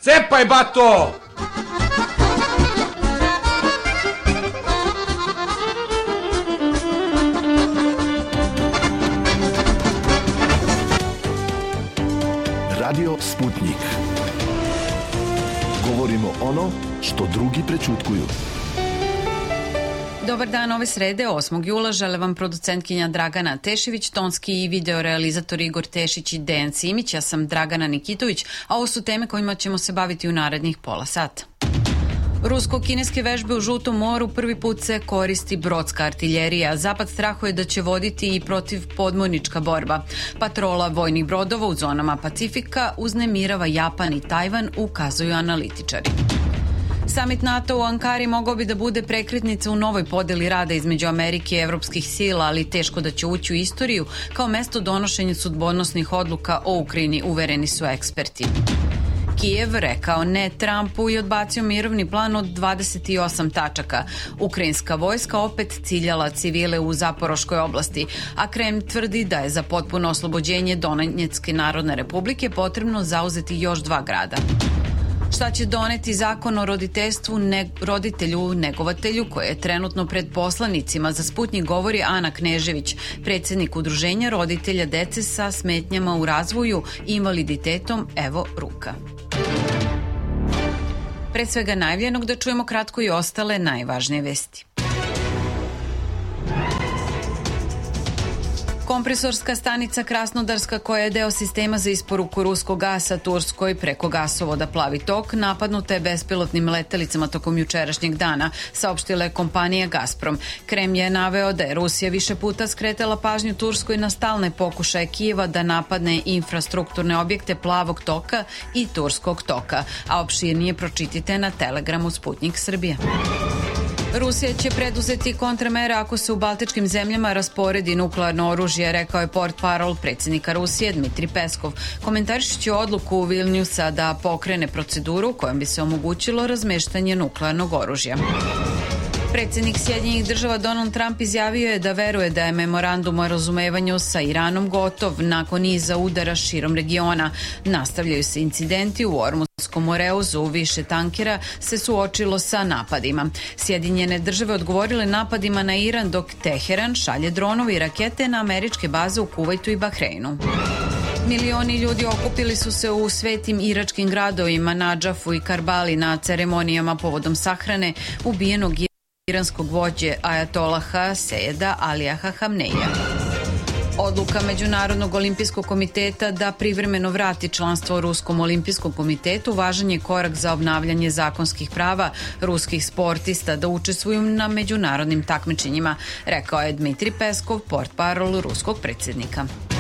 Cepaj, bato! Radio Sputnik. Govorimo ono što drugi prećutkuju. Dobar dan, ove srede, 8. jula, žele vam producentkinja Dragana Tešević, tonski i videorealizator Igor Tešić i Dejan Simić. Ja sam Dragana Nikitović, a ovo su teme kojima ćemo se baviti u narednih pola sata. Rusko-kineske vežbe u Žutom moru prvi put se koristi brodska artiljerija. Zapad strahuje da će voditi i protivpodmornička borba. Patrola vojnih brodova u zonama Pacifika uznemirava Japan i Tajvan, ukazuju analitičari. Samit NATO u Ankari mogao bi da bude prekretnica u novoj podeli rada između Amerike i evropskih sila, ali teško da će ući u istoriju kao mesto donošenja sudbonosnih odluka o Ukrajini, uvereni su eksperti. Kijev rekao ne Trumpu i odbacio mirovni plan od 28 tačaka. Ukrajinska vojska opet ciljala civile u Zaporoškoj oblasti, a Kreml tvrdi da je za potpuno oslobođenje Donetske narodne republike potrebno zauzeti još 2 grada. Šta će doneti zakon o roditeljstvu roditelju negovatelju koji je trenutno pred poslanicima? Za Sputnik govori Ana Knežević, predsjednik udruženja roditelja dece sa smetnjama u razvoju i invaliditetom Evo Ruka. Pre svega najavljenog da čujemo kratko i ostale najvažnije vesti. Kompresorska stanica Krasnodarska, koja je deo sistema za isporuku ruskog gasa Turskoj preko gasovoda Plavi tok, napadnuta je bespilotnim letelicama tokom jučerašnjeg dana, saopštila je kompanija Gazprom. Kreml je naveo da je Rusija više puta skretala pažnju Turskoj na stalne pokušaje Kijeva da napadne infrastrukturne objekte Plavog toka i Turskog toka, a opširnije pročitite na Telegramu Sputnik Srbija. Rusija će preduzeti kontramere ako se u baltičkim zemljama rasporedi nuklearno oružje, rekao je portparol predsjednika Rusije Dmitrij Peskov, komentarišući odluku Vilniusa da pokrene proceduru kojom bi se omogućilo razmeštanje nuklearnog oružja. Predsjednik Sjedinjenih država Donald Trump izjavio je da veruje da je memorandum o razumevanju sa Iranom gotov nakon niza udara širom regiona. Nastavljaju se incidenti u Ormutskom moreuzu, više tankera se suočilo sa napadima. Sjedinjene države odgovorile napadima na Iran, dok Teheran šalje dronove i rakete na američke baze u Kuvajtu i Bahreinu. Milioni ljudi okupili su se u svetim iračkim gradovima Nadžafu i Karbali na ceremonijama povodom sahrane ubijenog iranskog vođe ajatolaha Sejeda Alijaha Hamneija. Odluka Međunarodnog olimpijskog komiteta da privremeno vrati članstvo Ruskom olimpijskom komitetu važan je korak za obnavljanje zakonskih prava ruskih sportista da učestvuju na međunarodnim takmičenjima, rekao je Dmitrij Peskov, portparol ruskog predsjednika.